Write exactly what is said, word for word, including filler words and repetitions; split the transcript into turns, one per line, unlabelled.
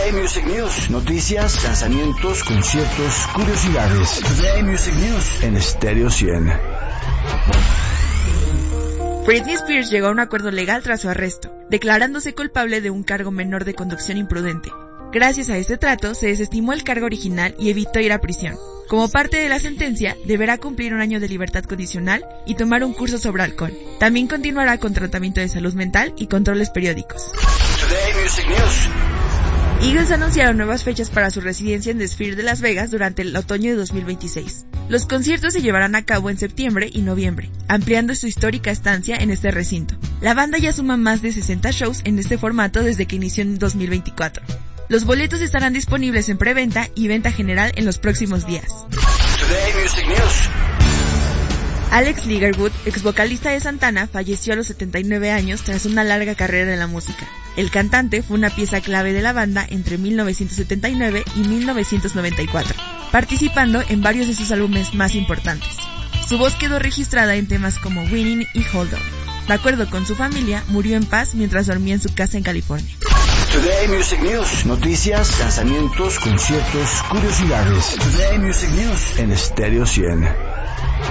Today Music News. Noticias, lanzamientos, conciertos, curiosidades. Today Music News en Stereo cien.
Britney Spears llegó a un acuerdo legal tras su arresto, declarándose culpable de un cargo menor de conducción imprudente. Gracias a este trato, se desestimó el cargo original y evitó ir a prisión. Como parte de la sentencia, deberá cumplir un año de libertad condicional y tomar un curso sobre alcohol. También continuará con tratamiento de salud mental y controles periódicos.
Today Music News.
Eagles anunciaron nuevas fechas para su residencia en The Sphere de Las Vegas durante el otoño de dos mil veintiséis. Los conciertos se llevarán a cabo en septiembre y noviembre, ampliando su histórica estancia en este recinto. La banda ya suma más de sesenta shows en este formato desde que inició en dos mil veinticuatro. Los boletos estarán disponibles en preventa y venta general en los próximos días.
Today Music News.
Alex Legerwood, ex vocalista de Santana, falleció a los setenta y nueve años tras una larga carrera en la música. El cantante fue una pieza clave de la banda entre mil novecientos setenta y nueve y mil novecientos noventa y cuatro, participando en varios de sus álbumes más importantes. Su voz quedó registrada en temas como Winning y Hold On. De acuerdo con su familia, murió en paz mientras dormía en su casa en California.
Today Music News. Noticias, lanzamientos, conciertos, curiosidades. Today Music News en Stereo cien.